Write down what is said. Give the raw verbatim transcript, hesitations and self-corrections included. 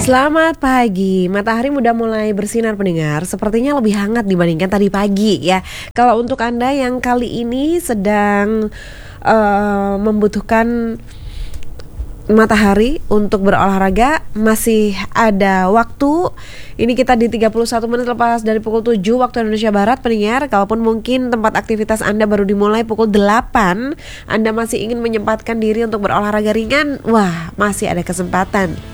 Selamat pagi, matahari udah mulai bersinar pendengar. Sepertinya lebih hangat dibandingkan tadi pagi ya. Kalau untuk Anda yang kali ini sedang uh, membutuhkan matahari untuk berolahraga, masih ada waktu. Ini kita di tiga puluh satu menit lepas dari pukul tujuh waktu Indonesia Barat pendengar. Kalaupun mungkin tempat aktivitas Anda baru dimulai pukul delapan, Anda masih ingin menyempatkan diri untuk berolahraga ringan, wah masih ada kesempatan.